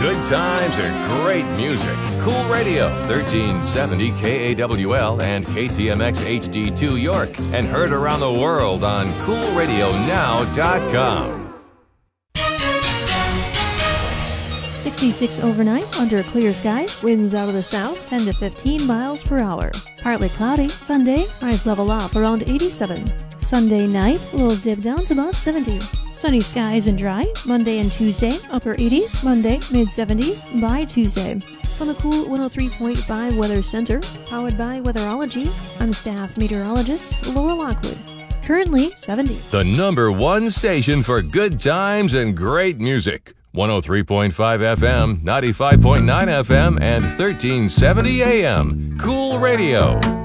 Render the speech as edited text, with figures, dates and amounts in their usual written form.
Good times and great music. Cool Radio, 1370 KAWL and KTMX HD2 York, and heard around the world on CoolRadioNow.com. 66 overnight under clear skies. Winds out of the south 10 to 15 miles per hour. Partly cloudy. Sunday, highs level off around 87. Sunday night, lows dip down to about 70. Sunny skies and dry. Monday and Tuesday, upper 80s. Monday, mid-70s by Tuesday. From the Cool 103.5 Weather Center, powered by Weatherology, I'm staff meteorologist Laura Lockwood. Currently 70. The number one station for good times and great music. 103.5 FM, 95.9 FM, and 1370 AM. Cool Radio.